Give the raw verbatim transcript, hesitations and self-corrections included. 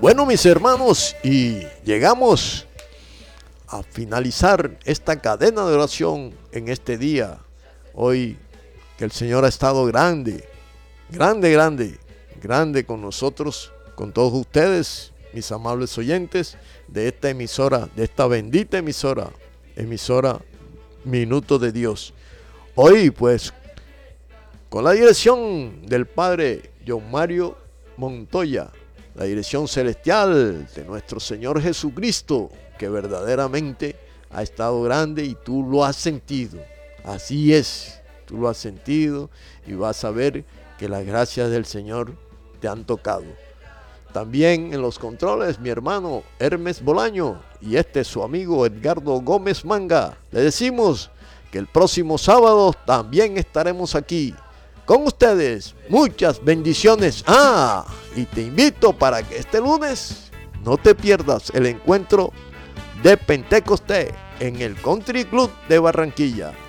Bueno, mis hermanos, y llegamos a finalizar esta cadena de oración en este día. Hoy que el Señor ha estado grande, grande, grande, grande con nosotros, con todos ustedes, mis amables oyentes de esta emisora, de esta bendita emisora, emisora Minuto de Dios. Hoy pues con la dirección del Padre John Mario Montoya, la dirección celestial de nuestro Señor Jesucristo, que verdaderamente ha estado grande y tú lo has sentido. Así es, tú lo has sentido y vas a ver que las gracias del Señor te han tocado. También en los controles mi hermano Hermes Bolaño y este su amigo Edgardo Gómez Manga. Le decimos que el próximo sábado también estaremos aquí con ustedes. Muchas bendiciones. Ah, y te invito para que este lunes no te pierdas el encuentro de Pentecostés en el Country Club de Barranquilla.